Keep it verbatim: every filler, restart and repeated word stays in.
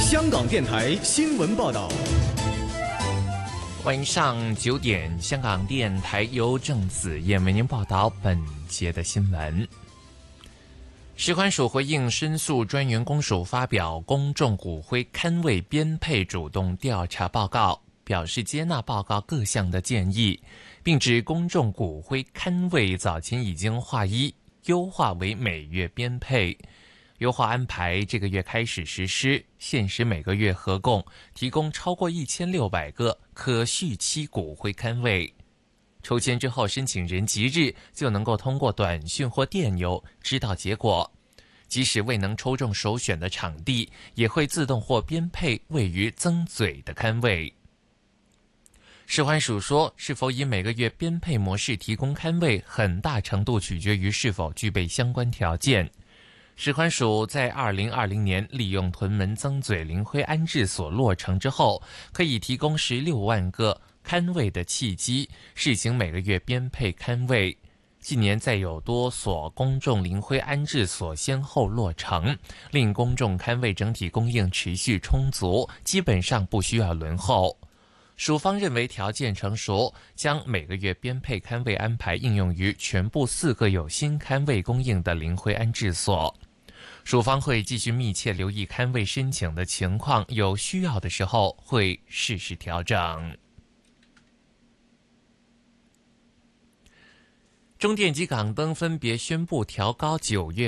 香港电台新闻报道。 晚上九点，香港电台由郑子燕为您报道本节的新闻。食环署回应申诉专员公署发表公众骨灰龛位编配主动调查报告，表示接纳报告各项的建议，并指公众骨灰龛位早前已经划一优化为每月编配，优化安排这个月开始实施，现时每个月合共提供超过一千六百个可续期骨灰龛位。抽签之后，申请人即日就能够通过短讯或电邮知道结果。即使未能抽中首选的场地，也会自动或编配位于曾嘴的龛位。食环署说，是否以每个月编配模式提供龛位，很大程度取决于是否具备相关条件。食环署在二零二零年利用屯门曾嘴灵灰安置所落成之后，可以提供十六万个龛位的契机，试行每个月编配龛位。近年再有多所公众灵灰安置所先后落成，令公众龛位整体供应持续充足，基本上不需要轮候。署方认为条件成熟，将每个月编配龛位安排应用于全部四个有新龛位供应的灵灰安置所。署方会继续密切留意龛位申请的情况，有需要的时候会适时调整。中电及港灯分别宣布调高九月